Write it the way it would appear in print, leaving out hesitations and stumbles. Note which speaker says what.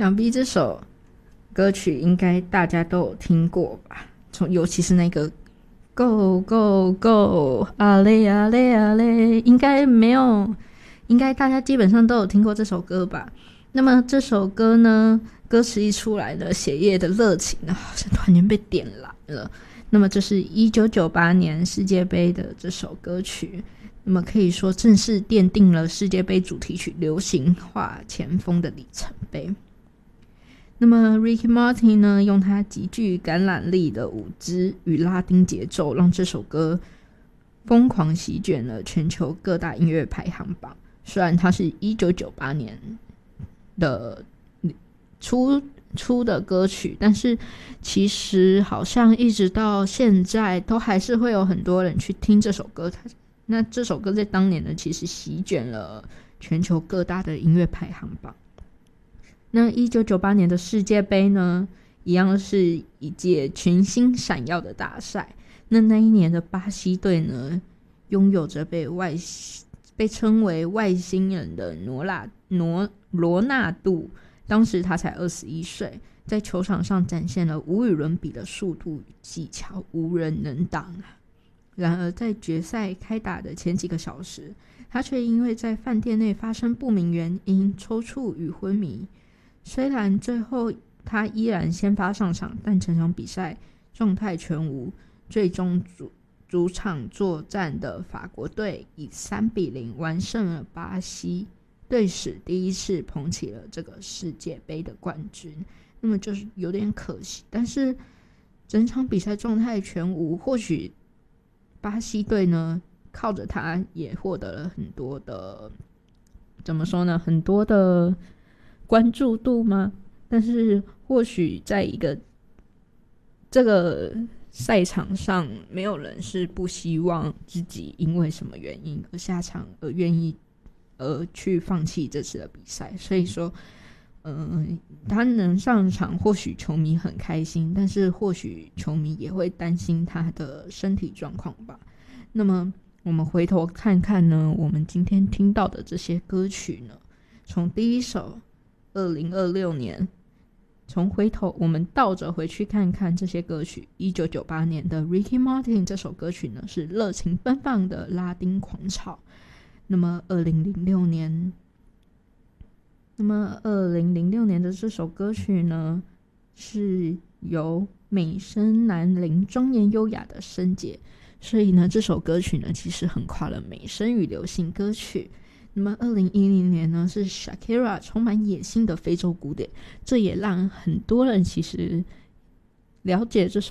Speaker 1: 想必这首歌曲应该大家都有听过吧，尤其是那个 Go Go Go 啊嘞啊嘞啊嘞，应该没有，应该大家基本上都有听过这首歌吧。那么这首歌呢，歌词一出来的血液的热情呢，好像突然间被点燃了。那么这是1998年世界杯的这首歌曲，那么可以说正式奠定了世界杯主题曲流行化前锋的里程碑。那么 Ricky Martin 呢，用他极具感染力的舞姿与拉丁节奏，让这首歌疯狂席卷了全球各大音乐排行榜。虽然它是1998年的出的歌曲，但是其实好像一直到现在都还是会有很多人去听这首歌。那这首歌在当年呢，其实席卷了全球各大的音乐排行榜。那1998年的世界杯呢，一样是一届群星闪耀的大赛。那一年的巴西队呢，拥有着被称为外星人的罗纳度，当时他才21岁，在球场上展现了无与伦比的速度与技巧，无人能挡。然而在决赛开打的前几个小时，他却因为在饭店内发生不明原因抽搐与昏迷。虽然最后他依然先发上场，但整场比赛状态全无，最终主场作战的法国队以3-0完胜了巴西，队史第一次捧起了这个世界杯的冠军。那么就是有点可惜，但是整场比赛状态全无，或许巴西队呢靠着他也获得了很多的，怎么说呢，很多的关注度吗？但是或许在这个赛场上，没有人是不希望自己因为什么原因而下场，而愿意去放弃这次的比赛。所以说他能上场，或许球迷很开心，但是或许球迷也会担心他的身体状况吧。那么我们回头看看呢，我们今天听到的这些歌曲呢，从第一首2026年，我们倒着回去看看这些歌曲。1998年的 Ricky Martin 这首歌曲呢，是热情奔放的拉丁狂潮。那么2006年的这首歌曲呢，是由美声男伶庄严优雅的声姐，所以呢这首歌曲呢其实横跨了美声与流行歌曲。那么2010年呢，是 Shakira 充满野性的非洲鼓点，这也让很多人其实了解这首